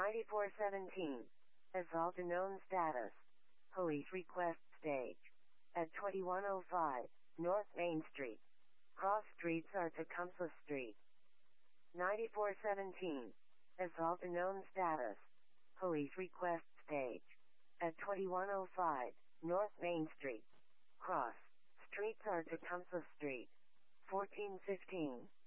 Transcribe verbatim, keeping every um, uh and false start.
ninety-four seventeen. Assault unknown status. Police request stage. At twenty-one oh five, North Main Street. Cross streets are Tecumseh Street. ninety-four seventeen. Assault unknown status. Police request stage. At twenty-one oh five, North Main Street. Cross streets are Tecumseh Street. fourteen fifteen.